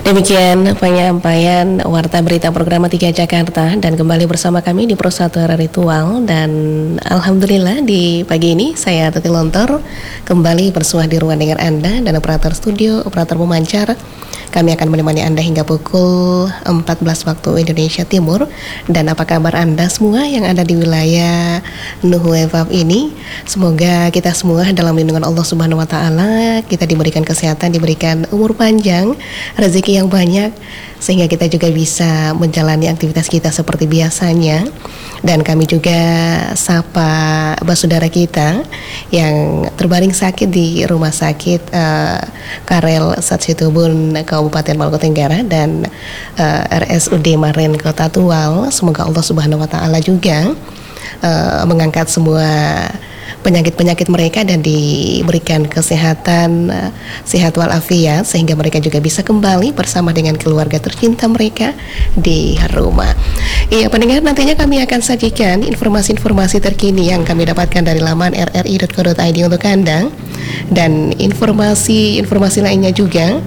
Demikian penyampaian Warta Berita Program 3 Jakarta, dan kembali bersama kami di Persatuan Ritual. Dan Alhamdulillah di pagi ini saya Tati Lontor kembali bersua di ruang dengar Anda, dan operator studio, operator pemancar. Kami akan menemani Anda hingga pukul 14 waktu Indonesia Timur. Dan apa kabar Anda semua yang ada di wilayah Nuhuwevap ini? Semoga kita semua dalam lindungan Allah Subhanahu wa Ta'ala, kita diberikan kesehatan, diberikan umur panjang, rezeki yang banyak, sehingga kita juga bisa menjalani aktivitas kita seperti biasanya. Dan kami juga sapa saudara kita yang terbaring sakit di rumah sakit Karel Satsitubun Kabupaten Maluku Tenggara dan RSUD Maren Kota Tual. Semoga Allah Subhanahu wa Ta'ala juga mengangkat semua penyakit-penyakit mereka dan diberikan kesehatan, sehat walafiat, sehingga mereka juga bisa kembali bersama dengan keluarga tercinta mereka di rumah. Iya pendengar, nantinya kami akan sajikan informasi-informasi terkini yang kami dapatkan dari laman rri.co.id untuk Anda, dan informasi-informasi lainnya juga,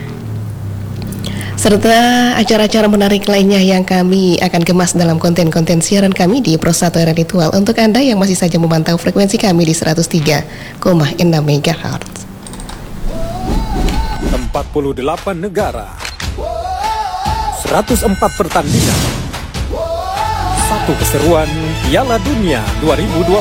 serta acara-acara menarik lainnya yang kami akan kemas dalam konten-konten siaran kami di Persatuan Ritual untuk Anda yang masih saja memantau frekuensi kami di 103,6 MHz. 48 negara, 104 pertandingan, satu keseruan Piala Dunia 2020.